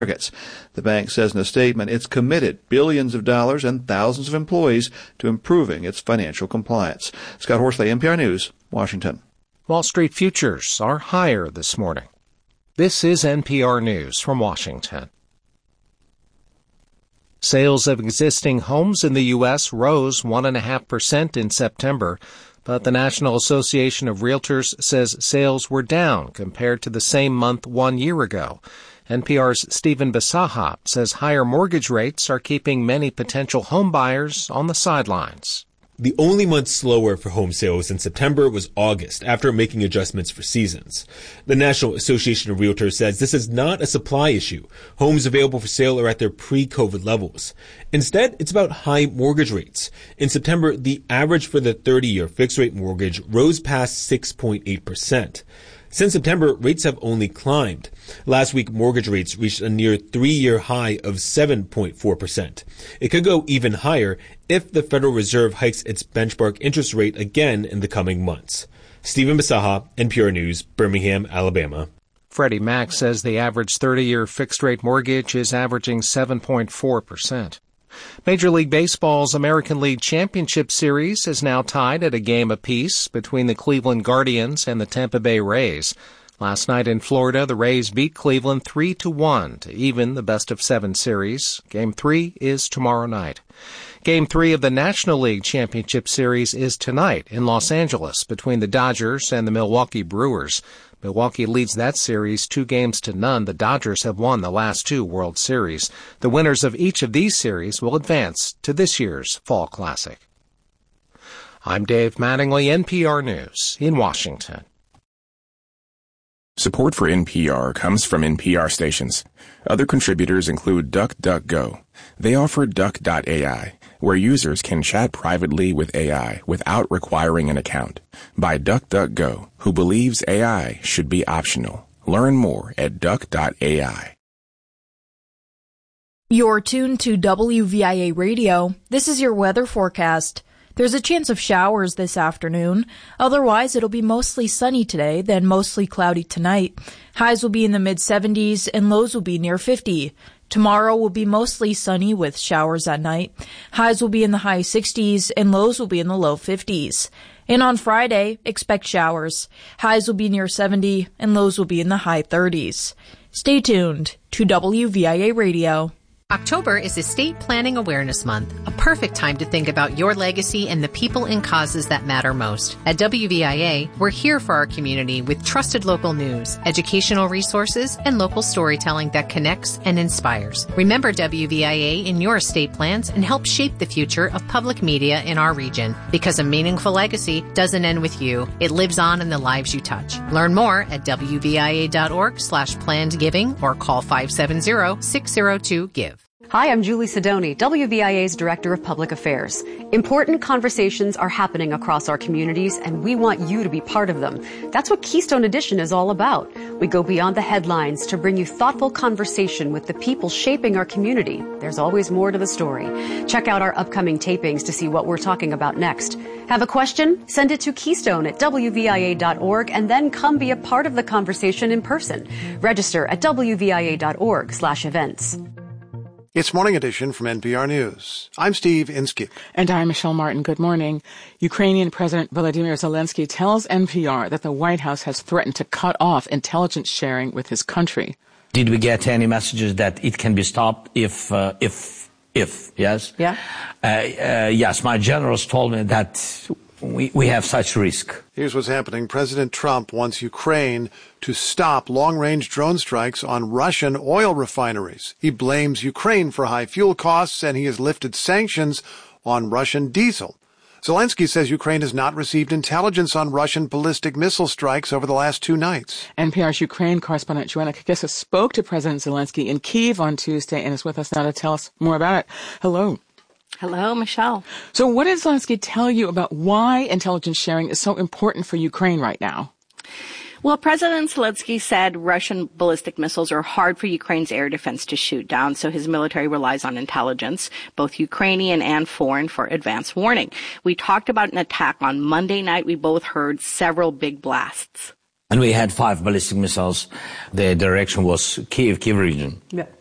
targets. The bank says in a statement it's committed billions of dollars and thousands of employees to improving its financial compliance. Scott Horsley, NPR News, Washington. Wall Street futures are higher this morning. This is NPR News from Washington. Sales of existing homes in the U.S. rose 1.5% in September, but the National Association of Realtors says sales were down compared to the same month 1 year ago. NPR's Stephen Bisaha says higher mortgage rates are keeping many potential home buyers on the sidelines. The only month slower for home sales in September was August, after making adjustments for seasons. The National Association of Realtors says this is not a supply issue. Homes available for sale are at their pre-COVID levels. Instead, it's about high mortgage rates. In September, the average for the 30-year fixed-rate mortgage rose past 6.8%. Since September, rates have only climbed. Last week, mortgage rates reached a near 3-year high of 7.4%. It could go even higher if the Federal Reserve hikes its benchmark interest rate again in the coming months. Stephen Bisaha, NPR News, Birmingham, Alabama. Freddie Mac says the average 30-year fixed-rate mortgage is averaging 7.4%. Major League Baseball's American League Championship Series is now tied at a game apiece between the Cleveland Guardians and the Tampa Bay Rays. Last night in Florida, the Rays beat Cleveland 3-1 to even the best-of-7 series. Game 3 is tomorrow night. Game 3 of the National League Championship Series is tonight in Los Angeles between the Dodgers and the Milwaukee Brewers. Milwaukee leads that series 2-0. The Dodgers have won the last 2 World Series. The winners of each of these series will advance to this year's Fall Classic. I'm Dave Mattingly, NPR News in Washington. Support for NPR comes from NPR stations. Other contributors include DuckDuckGo. They offer Duck.ai, where users can chat privately with AI without requiring an account. By DuckDuckGo, who believes AI should be optional. Learn more at Duck.ai. You're tuned to WVIA Radio. This is your weather forecast. There's a chance of showers this afternoon. Otherwise, it'll be mostly sunny today, then mostly cloudy tonight. Highs will be in the mid-70s and lows will be near 50. Tomorrow will be mostly sunny with showers at night. Highs will be in the high 60s and lows will be in the low 50s. And on Friday, expect showers. Highs will be near 70 and lows will be in the high 30s. Stay tuned to WVIA Radio. October is Estate Planning Awareness Month, a perfect time to think about your legacy and the people and causes that matter most. At WVIA, we're here for our community with trusted local news, educational resources, and local storytelling that connects and inspires. Remember WVIA in your estate plans and help shape the future of public media in our region. Because a meaningful legacy doesn't end with you. It lives on in the lives you touch. Learn more at WVIA.org/plannedgiving or call 570-602-GIVE. Hi, I'm Julie Sidoni, WVIA's Director of Public Affairs. Important conversations are happening across our communities, and we want you to be part of them. That's what Keystone Edition is all about. We go beyond the headlines to bring you thoughtful conversation with the people shaping our community. There's always more to the story. Check out our upcoming tapings to see what we're talking about next. Have a question? Send it to keystone@wvia.org and then come be a part of the conversation in person. Register at wvia.org/events. It's Morning Edition from NPR News. I'm Steve Inskeep. And I'm Michelle Martin. Good morning. Ukrainian President Volodymyr Zelensky tells NPR that the White House has threatened to cut off intelligence sharing with his country. Did we get any messages that it can be stopped if yes? Yeah. Yes, my generals told me that we have such risk. Here's what's happening. President Trump wants Ukraine to stop long-range drone strikes on Russian oil refineries. He blames Ukraine for high fuel costs, and he has lifted sanctions on Russian diesel. Zelensky says Ukraine has not received intelligence on Russian ballistic missile strikes over the last 2 nights. NPR's Ukraine correspondent Joanna Kakissa spoke to President Zelensky in Kyiv on Tuesday and is with us now to tell us more about it. Hello. Hello, Michelle. So what did Zelensky tell you about why intelligence sharing is so important for Ukraine right now? Well, President Zelensky said Russian ballistic missiles are hard for Ukraine's air defense to shoot down, so his military relies on intelligence, both Ukrainian and foreign, for advance warning. We talked about an attack on Monday night. We both heard several big blasts. And we had 5 ballistic missiles. The direction was Kyiv region. Yeah.